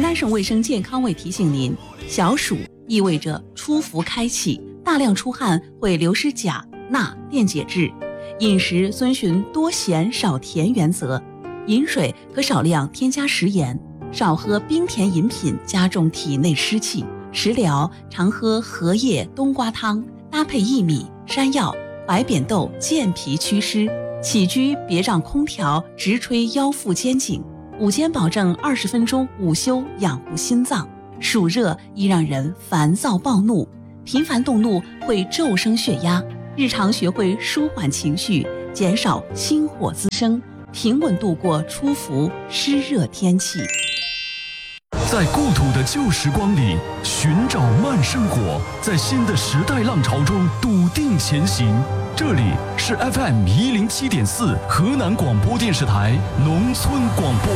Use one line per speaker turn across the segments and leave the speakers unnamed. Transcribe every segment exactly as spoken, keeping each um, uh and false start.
南省卫生健康委提醒您，小暑意味着出伏开启，大量出汗会流失钾、钠、电解质。饮食遵循多咸少甜原则，饮水可少量添加食盐，少喝冰甜饮品加重体内湿气。食疗常喝荷叶冬瓜汤，搭配薏米、山药、白扁豆健脾祛湿。起居别让空调直吹腰腹肩颈，午间保证二十分钟午休养护心脏。暑热易让人烦躁暴怒，频繁动怒会骤升血压。日常学会舒缓情绪，减少心火滋生，平稳度过出伏湿热天气。
在故土的旧时光里寻找慢生活，在新的时代浪潮中笃定前行。这里是 F M 一零七点四河南广播电视台农村广播。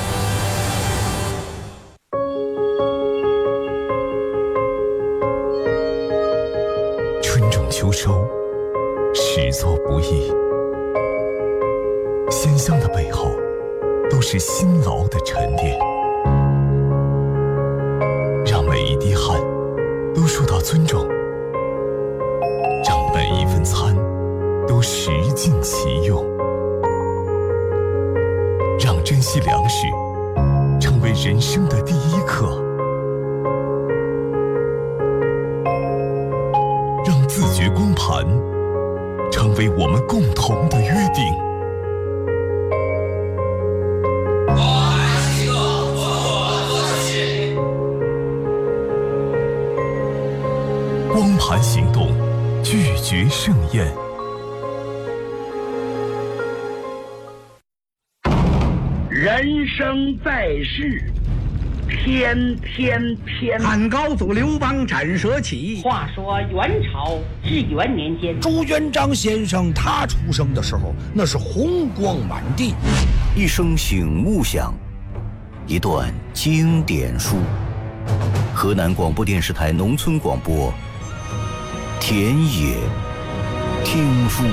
春种秋收，始作不易，鲜香的背后都是辛劳的沉淀，让每一滴汗都受到尊重，让每一份餐都食尽其用，让珍惜粮食成为人生的第一课，让自觉光盘成为我们共同的约定。光盘行动，拒绝盛宴。
人生在世，天天天。
汉高祖刘邦斩蛇起。
话说元朝至元年间，
朱元璋先生他出生的时候，那是红光满地。
一声醒目响，一段经典书。河南广播电视台农村广播，田野听书。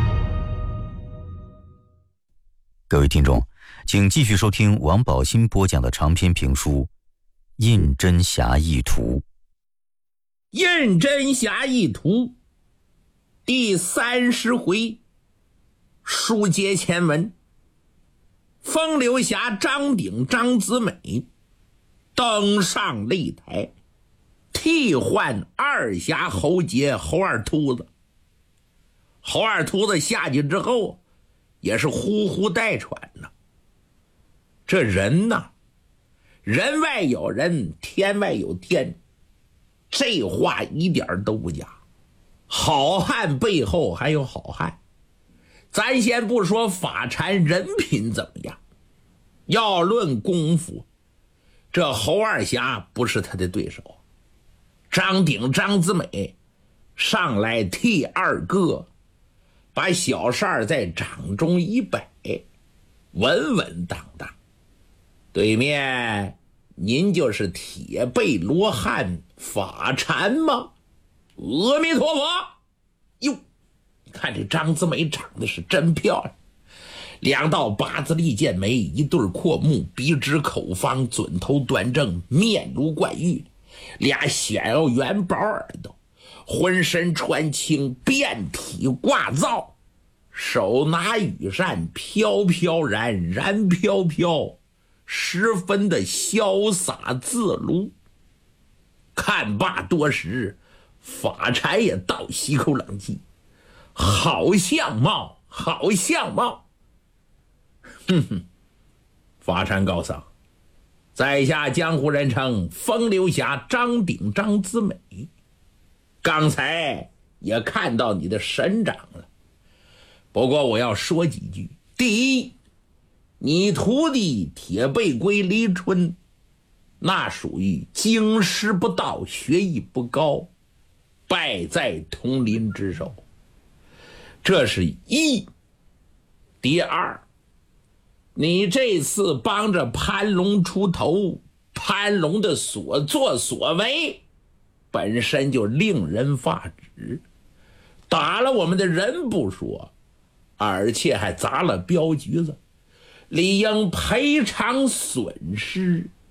各位听众，请继续收听王宝新播讲的长篇评书《胤禛侠义图》。
胤禛侠义图第三十回，书接前文。风流侠张鼎、张子美登上擂台，替换二侠侯杰、侯二秃子。侯二秃子下去之后也是呼呼带喘呢。这人呐，人外有人，天外有天，这话一点都不假。好汉背后还有好汉，咱先不说法禅人品怎么样，要论功夫，这侯二侠不是他的对手。张鼎、张子美上来替二哥把小扇在掌中一摆，稳稳当当。对面您就是铁背罗汉法禅吗？阿弥陀佛！哟，你看这张子美长得是真漂亮，两道八字立剑眉，一对阔目，鼻直口方，准头端正，面如冠玉，俩小圆薄耳朵，浑身穿青，遍体挂皂，手拿羽扇，飘飘然，然飘飘，十分的潇洒自如。看罢多时，法禅也倒吸口冷气，好相貌，好相貌。哼哼，法禅高僧，在下江湖人称风流侠张鼎、张子美，刚才也看到你的神掌了。不过我要说几句。第一，你徒弟铁背龟黎春，那属于经师不到，学艺不高，败在同林之手，这是一。第二，你这次帮着潘龙出头，潘龙的所作所为本身就令人发指，打了我们的人不说，而且还砸了镖局子，理应赔偿损失。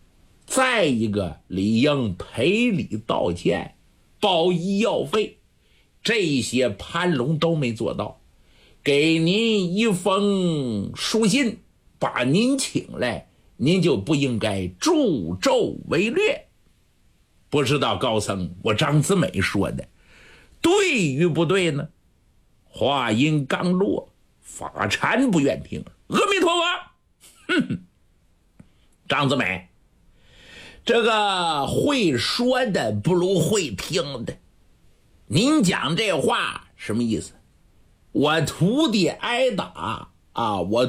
再一个理应赔礼道歉，报医药费，这些盘龙都没做到。给您一封书信，把您请来，您就不应该助纣为虐。不知道高僧我张子美说的对与不对呢？话音刚落，法禅不愿听。阿弥陀佛。哼，张子美，这个会说的不如会听的。您讲这话什么意思？我徒弟挨打啊，我